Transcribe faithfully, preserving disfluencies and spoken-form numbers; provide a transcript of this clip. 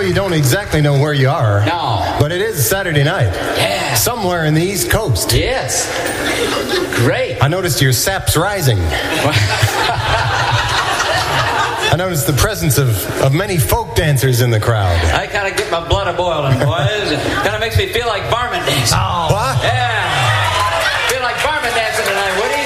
you don't exactly know where you are. No. But it is Saturday night. Yeah. Somewhere in the East Coast. Yes. Great. I noticed your sap's rising. I noticed the presence of, of many folk dancers in the crowd. I kind of get my blood a-boiling, boys. It kind of makes me feel like varmint dancing. Oh. What? Yeah.